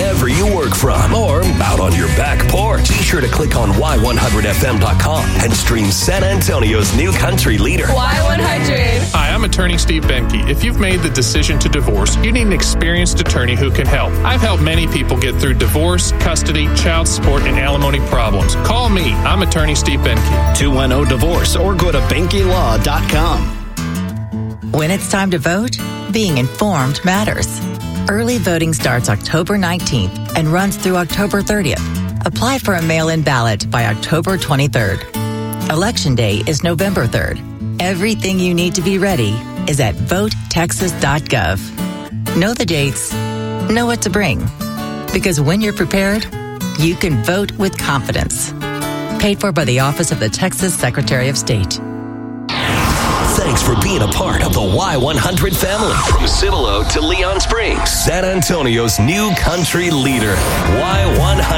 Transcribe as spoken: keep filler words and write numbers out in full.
wherever you work from or out on your back porch. Be sure to click on Y one hundred F M dot com and stream San Antonio's new country leader. Y one hundred. Hi, I'm attorney Steve Benke. If you've made the decision to divorce, you need an experienced attorney who can help. I've helped many people get through divorce, custody, child support, and alimony problems. Call me. I'm attorney Steve Benke. two one zero divorce or go to benke law dot com. When it's time to vote, being informed matters. Early voting starts October nineteenth and runs through October thirtieth. Apply for a mail-in ballot by October twenty-third. Election day is November third. Everything you need to be ready is at vote texas dot gov. Know the dates, know what to bring. Because when you're prepared, you can vote with confidence. Paid for by the Office of the Texas Secretary of State. Thanks for being a part of the Y one hundred family. From Cibolo to Leon Springs, San Antonio's new country leader, Y one hundred.